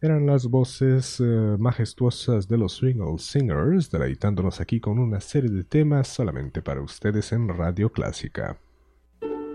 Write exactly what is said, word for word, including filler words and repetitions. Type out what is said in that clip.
Eran las voces eh, majestuosas de los Swingle Singers, deleitándonos aquí con una serie de temas solamente para ustedes en Radio Clásica.